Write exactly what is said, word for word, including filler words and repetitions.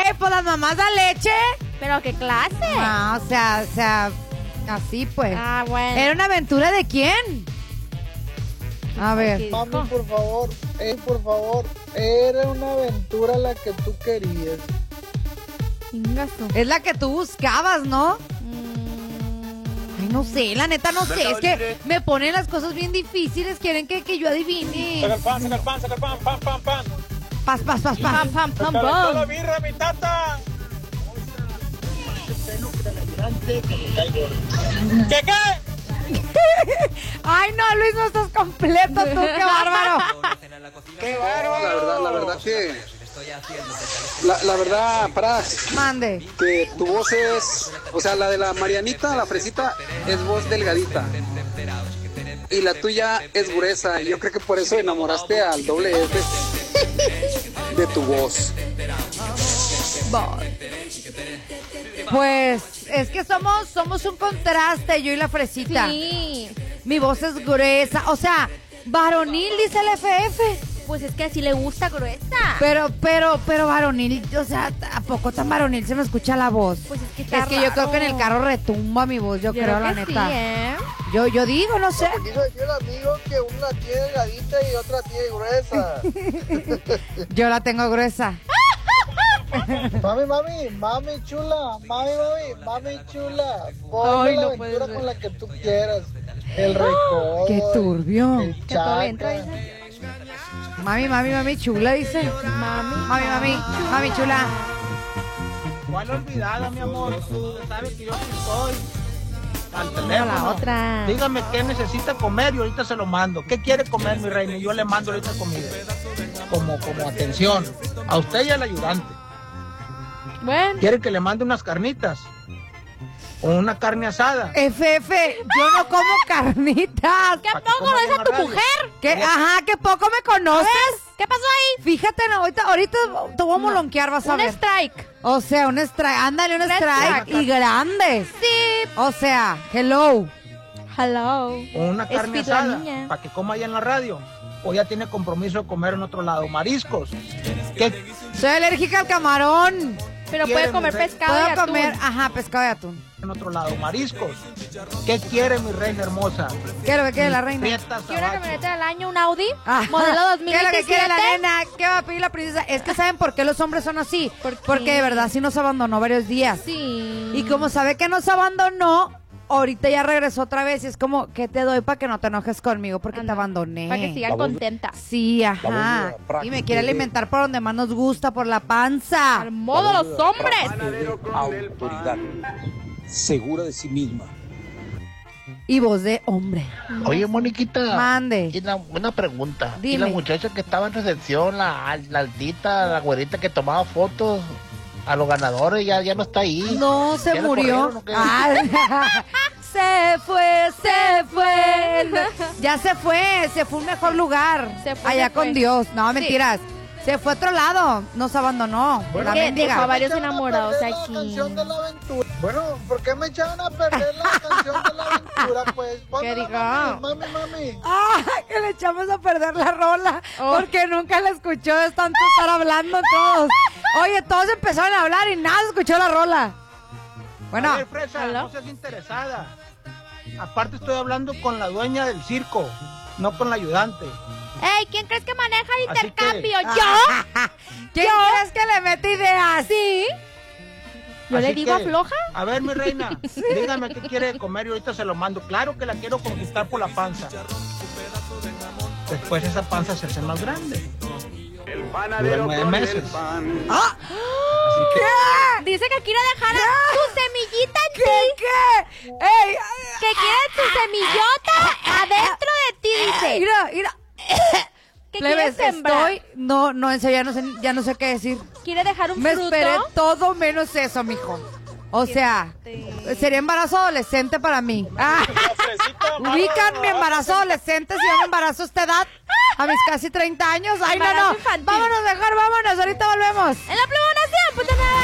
Güey, pues las mamás dan leche. ¿Pero qué clase? Ah, o sea, o sea, así pues. Ah, bueno. ¿Era una aventura de quién? A ver. Mami, por favor, eh, por favor, era una aventura la que tú querías. Es la que tú buscabas, ¿no? Ay, no sé, la neta no sé. Es que me ponen las cosas bien difíciles. Quieren que, que yo adivine. Saca el pan, saca el pan, saca el pan, pan, pan, pan. Pas, pas, pas, pas. Pam, pam, pam, Calentó la pam. birra, mi tata. ¿Qué, qué? Ay, no, Luis, no estás completo tú, qué bárbaro. ¡Qué bárbaro! La verdad, la verdad que... La, la verdad, Pras, Mande. que tu voz es... O sea, la de la Marianita, la fresita, es voz delgadita. Y la tuya es gruesa. Yo creo que por eso enamoraste al doble F de tu voz. Pues es que somos somos un contraste, yo y la fresita. Sí. Mi voz es gruesa, o sea, varonil, dice el F F. Pues es que así le gusta gruesa. Pero, pero, pero varonil, o sea, ¿a poco tan varonil se me escucha la voz? Pues es que está Es que yo creo que en el carro retumba mi voz, yo, Yo creo, creo la que neta. sí, ¿eh? Yo, yo digo, no sé. Quiso decir el amigo que una tiene delgadita y otra tiene gruesa. Yo la tengo gruesa. Mami, mami, mami chula, mami, mami, mami chula. Ponme Ay, la no puede aventura ser. con la que tú quieras. El recodo. Qué turbio. El Que todo le chaca. entra, dice. Mami, mami, mami chula, dice. Mami. Mami, mami, mami chula. ¿Cuál olvidada, mi amor? Usted sabe que yo sí soy. Al No, teléfono. la otra. Dígame qué necesita comer y ahorita se lo mando. ¿Qué quiere comer, mi reina? Y yo le mando ahorita comida. Como, como atención. A usted y al ayudante. Bueno. ¿Quiere que le mande unas carnitas? ¿O una carne asada? F F, yo no como carnitas. ¿Qué ¿Pa' qué poco coma no es a una tu radio? mujer? ¿Qué? Ajá, que poco me conoces. ¿Qué pasó ahí? Fíjate, no, ahorita, ahorita te voy a molonquear, vas a Un ver. strike. O sea, un strike, ándale, un Un strike. strike. Y grande. Sí. O sea, hello. Hello. ¿O una carne Es la asada? niña. ¿Para que coma allá en la radio? ¿O ya tiene compromiso de comer en otro lado? ¿Mariscos? ¿Qué? Soy alérgica al camarón. Pero ¿Quiere, puede comer mi rey? pescado y Puedo atún. comer, ajá, pescado y atún. En otro lado, mariscos. ¿Qué quiere, mi reina hermosa? ¿Qué es lo que quiere la reina? Prieta Quiero una Sabache. camioneta del año, un Audi, Ajá. modelo dos mil ¿Qué es lo que quiere la diecisiete. nena? ¿Qué va a pedir la princesa? Es que ¿saben por qué los hombres son así? ¿Por qué? Porque de verdad sí nos abandonó varios días. Sí. Y como sabe que nos abandonó, ahorita ya regresó otra vez. Y es como, ¿qué te doy para que no te enojes conmigo? Porque te Anda, abandoné. Para que sigan contentas. Sí, ajá. Y me quiere alimentar por donde más nos gusta, por la panza. Al modo los hombres. Autoridad, segura de sí misma. Y voz de hombre. Oye, Moniquita. Mande. Y la- una pregunta. Dime. ¿Y la muchacha que estaba en recepción, la, la altita, la güerita que tomaba fotos a los ganadores, ya, ya no está ahí? No, se ¿Ya la murió. corrieron o qué? Ah, se fue, se fue. Ya se fue, se fue a un mejor lugar. Se fue, allá se fue. con Dios. No, Sí. mentiras. Se fue a otro lado. Nos abandonó. Bueno, la que mendiga. dejó a varios Me echaron a enamorados perder aquí. La canción de la aventura. Bueno, ¿por qué me echaron a perder la canción de la aventura? Pues, ¿Qué digo? mami, mami, mami. Ah, que le echamos a perder la rola. Oh. Porque nunca la escuchó. Es tanto estar hablando todos. Oye, todos empezaron a hablar y nada se escuchó la rola. Bueno, A ver, Fresa, ¿aló? no seas interesada. Aparte estoy hablando con la dueña del circo, no con la ayudante. Ey, ¿quién crees que maneja el Así que- intercambio? ¿Yo? ¿quién crees que le mete ideas? Sí. ¿Yo le Así digo que, afloja? A ver, mi reina, dígame qué quiere comer y ahorita se lo mando. Claro que la quiero conquistar por la panza. Después esa panza se hace más grande. Dura nueve meses. Ah, Así que Dice que quiere dejar su semillita en ¿qué? ti. ¿Qué? ¡Ey! Que quiere su semillota adentro de ti, dice. Mira, mira. Que Plebes, quiere sembrar. estoy... No, no, en serio, ya no sé, ya no sé qué decir. Quiere dejar un Me fruto. esperé todo menos eso, mijo. O sea, sería embarazo adolescente para mí. Ah, ubican mi embarazo adolescente si yo me embarazo a esta edad, a mis casi treinta años. Ay, no, Embarazo no. infantil. Vámonos mejor, vámonos. Ahorita volvemos. En la plebona siempre tener